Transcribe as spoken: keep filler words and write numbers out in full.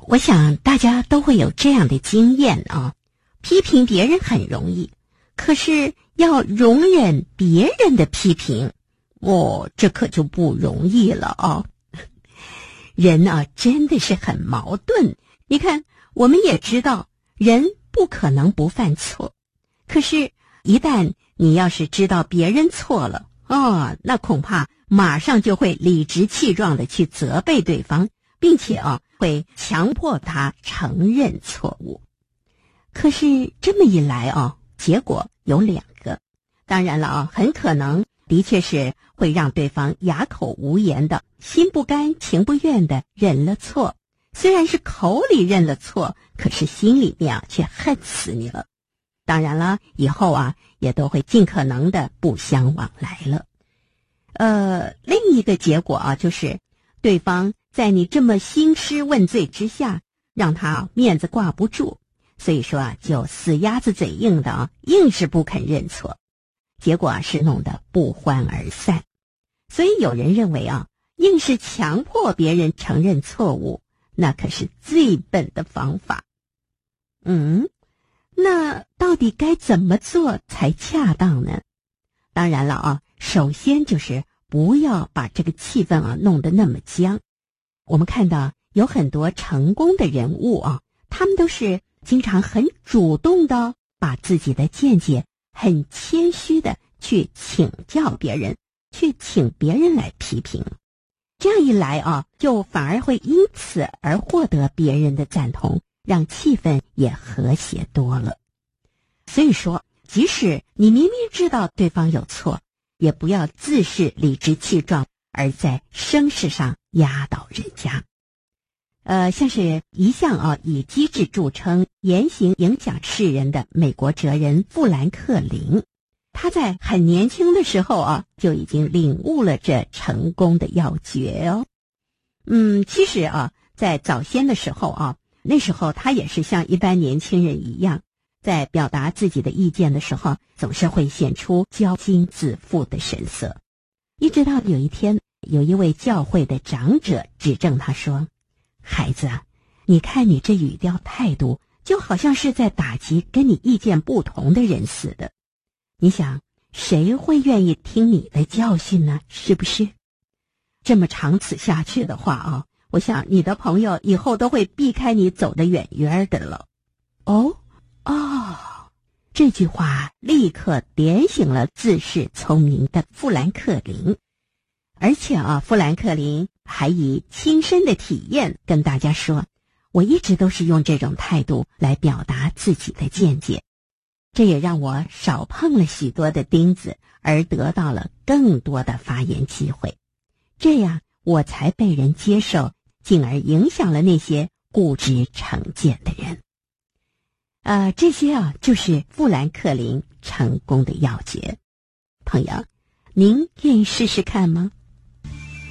我想大家都会有这样的经验啊，批评别人很容易，可是要容忍别人的批评，哦，这可就不容易了啊。人啊，真的是很矛盾。你看，我们也知道，人不可能不犯错，可是，一旦你要是知道别人错了，哦，那恐怕马上就会理直气壮地去责备对方，并且啊，会强迫他承认错误。可是这么一来啊，结果有两个。当然了啊，很可能的确是会让对方哑口无言的，心不甘情不愿的认了错。虽然是口里认了错，可是心里面啊却恨死你了。当然了，以后啊也都会尽可能的不相往来了。呃，另一个结果啊，就是对方在你这么兴师问罪之下，让他面子挂不住，所以说啊，就死鸭子嘴硬的啊，硬是不肯认错，结果啊是弄得不欢而散。所以有人认为啊，硬是强迫别人承认错误，那可是最笨的方法。嗯，那到底该怎么做才恰当呢？当然了啊，首先就是不要把这个气氛啊弄得那么僵。我们看到有很多成功的人物啊，他们都是经常很主动的把自己的见解很谦虚的去请教别人，去请别人来批评。这样一来啊，就反而会因此而获得别人的赞同，让气氛也和谐多了。所以说，即使你明明知道对方有错，也不要自恃理直气壮，而在声势上压倒人家。呃，像是一向啊以机智著称、言行影响世人的美国哲人富兰克林，他在很年轻的时候啊，就已经领悟了这成功的要诀哦。嗯，其实啊，在早先的时候啊，那时候他也是像一般年轻人一样，在表达自己的意见的时候，总是会显出骄矜自负的神色。一直到有一天，有一位教会的长者指正他说：“孩子啊，你看你这语调态度，就好像是在打击跟你意见不同的人似的。你想，谁会愿意听你的教训呢？是不是？这么长此下去的话啊，我想你的朋友以后都会避开你走得远远的了。”哦哦，这句话立刻点醒了自恃聪明的富兰克林。而且啊，富兰克林还以亲身的体验跟大家说，我一直都是用这种态度来表达自己的见解，这也让我少碰了许多的钉子，而得到了更多的发言机会。这样我才被人接受，进而影响了那些固执成见的人。呃，这些啊，就是富兰克林成功的要诀。朋友，您愿意试试看吗？